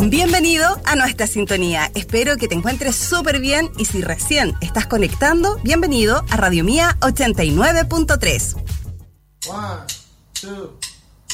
Bienvenido a nuestra sintonía. Espero que te encuentres súper bien y si recién estás conectando, bienvenido a Radio Mía 89.3. 1, 2